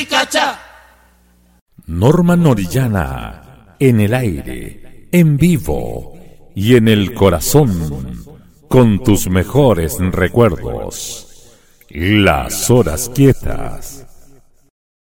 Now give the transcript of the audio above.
Chichicacha. Norma Norillana, en el aire, en vivo y en el corazón, con tus mejores recuerdos. Las horas quietas.